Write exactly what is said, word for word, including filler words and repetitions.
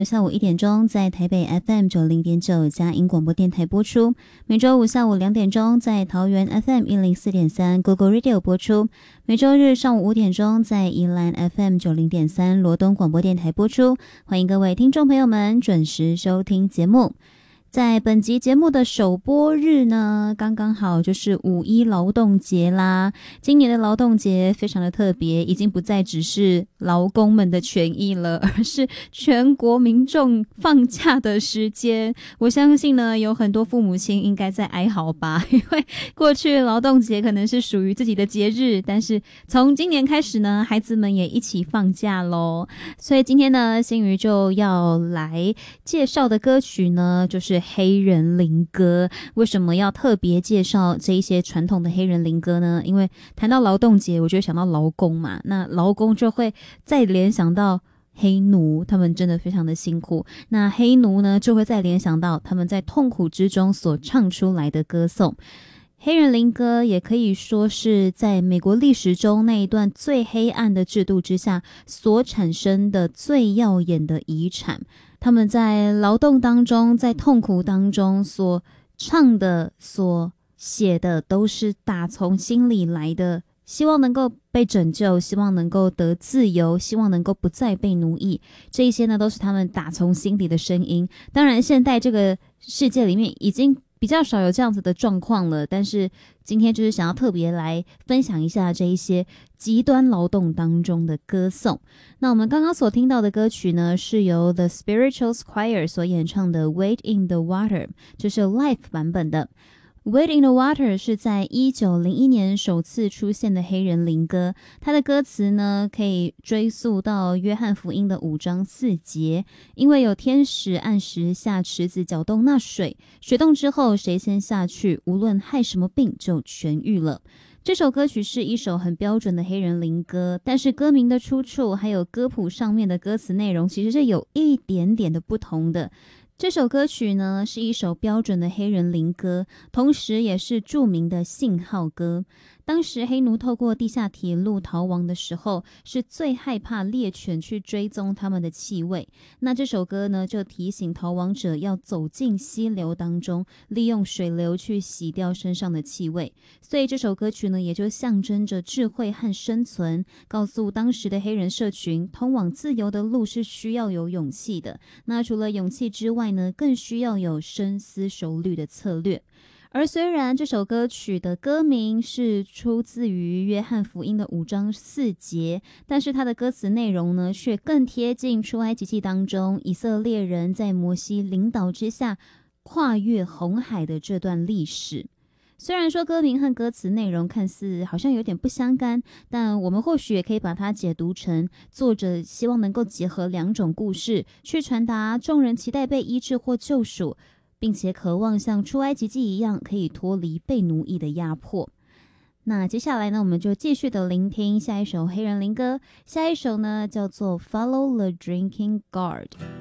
下午一点钟在台北 F M 九零点九佳音广播电台播出，每周五下午两点钟在桃园 F M 一零四点三 Google Radio 播出，每周日上午五点钟在宜兰 F M 九零点三罗东广播电台播出。欢迎各位听众朋友们准时收听节目。在本集节目的首播日呢，刚刚好就是五一劳动节啦。今年的劳动节非常的特别，已经不再只是劳工们的权益了，而是全国民众放假的时间。我相信呢，有很多父母亲应该在哀嚎吧，因为过去劳动节可能是属于自己的节日，但是从今年开始呢，孩子们也一起放假咯。所以今天呢，新瑜就要来介绍的歌曲呢，就是黑人灵歌。为什么要特别介绍这一些传统的黑人灵歌呢？因为谈到劳动节，我就会想到劳工嘛，那劳工就会再联想到黑奴，他们真的非常的辛苦。那黑奴呢，就会再联想到他们在痛苦之中所唱出来的歌颂。黑人灵歌也可以说是在美国历史中那一段最黑暗的制度之下所产生的最耀眼的遗产。他们在劳动当中，在痛苦当中所唱的、所写的，都是打从心里来的，希望能够被拯救，希望能够得自由，希望能够不再被奴役。这一些呢，都是他们打从心底的声音。当然，现代这个世界里面已经比较少有这样子的状况了，但是今天就是想要特别来分享一下这一些极端劳动当中的歌颂。那我们刚刚所听到的歌曲呢，是由 The Spirituals Choir 所演唱的 Wade in the Water， 这是 live 版本的。Wade in the Water 是在一九零一年首次出现的黑人灵歌，它的歌词呢可以追溯到约翰福音的五章四节，因为有天使按时下池子搅动那水，水动之后谁先下去，无论害什么病就痊愈了。这首歌曲是一首很标准的黑人灵歌，但是歌名的出处还有歌谱上面的歌词内容其实是有一点点的不同的。这首歌曲呢是一首标准的黑人灵歌，同时也是著名的信号歌。当时黑奴透过地下铁路逃亡的时候，是最害怕猎犬去追踪他们的气味。那这首歌呢，就提醒逃亡者要走进溪流当中，利用水流去洗掉身上的气味。所以这首歌曲呢，也就象征着智慧和生存，告诉当时的黑人社群，通往自由的路是需要有勇气的。那除了勇气之外呢，更需要有深思熟虑的策略。而虽然这首歌曲的歌名是出自于约翰福音的五章四节，但是它的歌词内容呢，却更贴近出埃及记当中以色列人在摩西领导之下跨越红海的这段历史。虽然说歌名和歌词内容看似好像有点不相干，但我们或许也可以把它解读成作者希望能够结合两种故事，去传达众人期待被医治或救赎，并且渴望像出埃及记一样可以脱离被奴役的压迫。那接下来呢，我们就继续的聆听下一首黑人灵歌，下一首呢叫做 Follow the Drinking Guard。